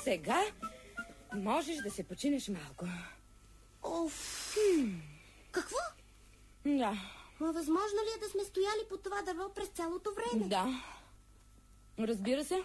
сега можеш да се починеш малко. Оф! Какво? Да. Възможно ли е да сме стояли по това дърво през цялото време? Да. Разбира се.